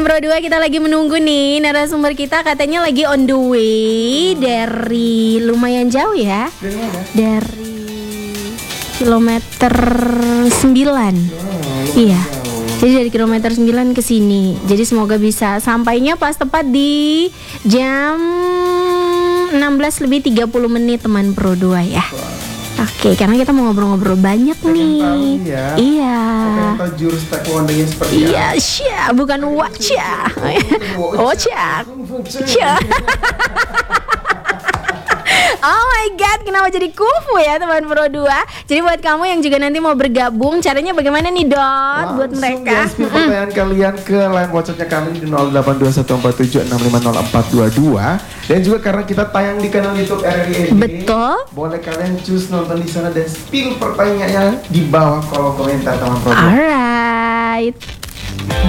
Pro 2 kita lagi menunggu nih narasumber kita, katanya lagi on the way dari lumayan jauh ya. Dari mana? Dari kilometer 9. Iya. Jadi dari kilometer 9 ke sini. Jadi semoga bisa sampainya pas tepat di jam 16:30 teman Pro 2 ya. Oke, karena kita mau ngobrol-ngobrol banyak nih. Tahu ya. Iya. Pengen tahu jurus taekwondo-nya seperti Iya, Sya, bukan Wacha. Wacha. Sya. Oh my god, kenapa jadi kufu ya teman Pro 2? Jadi buat kamu yang juga nanti mau bergabung, caranya bagaimana nih Dot buat mereka? Langsung pertanyaan kalian ke line WhatsApp-nya kami di 082147650422. Dan juga karena kita tayang di kanal YouTube RRI ED, Betul. boleh kalian choose nonton di sana dan spill pertanyaannya di bawah kolom komentar teman Pro 2. Alright.